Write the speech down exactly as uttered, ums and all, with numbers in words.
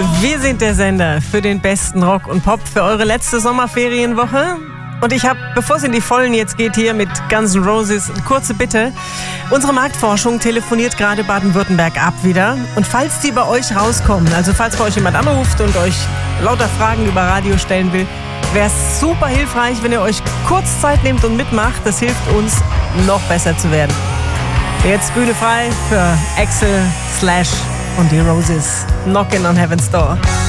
Wir sind der Sender für den besten Rock und Pop für eure letzte Sommerferienwoche. Und ich habe, bevor es in die Vollen jetzt geht, hier mit Guns N' Roses eine kurze Bitte. Unsere Marktforschung telefoniert gerade Baden-Württemberg ab wieder. Und falls die bei euch rauskommen, also falls bei euch jemand anruft und euch lauter Fragen über Radio stellen will, wäre es super hilfreich, wenn ihr euch kurz Zeit nehmt und mitmacht. Das hilft uns, noch besser zu werden. Jetzt Bühne frei für Axel, Slash und die Roses. Knockin' on Heaven's Door.